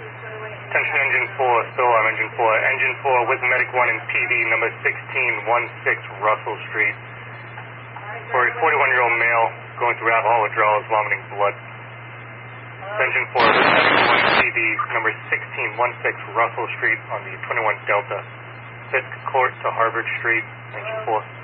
Attention Engine 4, still on Engine 4. Engine 4 with Medic 1 and PD number 1616 Russell Street. For a 41-year-old male going through alcohol withdrawals, vomiting blood. Engine 4 with Medic 1 PD number 1616 Russell Street on the 21 Delta. 5th Court to Harvard Street, Engine 4.